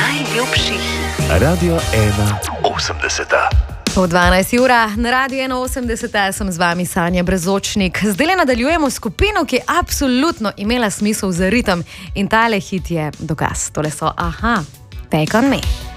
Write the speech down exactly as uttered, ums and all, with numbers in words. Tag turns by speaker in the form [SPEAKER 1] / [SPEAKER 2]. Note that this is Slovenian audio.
[SPEAKER 1] najljubši hit.
[SPEAKER 2] Radio ena osemdeseta.
[SPEAKER 3] Po dvanajsti ura na Radio ena osemdeset sem z vami Sanja Brezočnik. Zdaj nadaljujemo skupino, ki je absolutno imela smisel za ritem in tale hit je dokaz. Tole so Aha, Take on Me.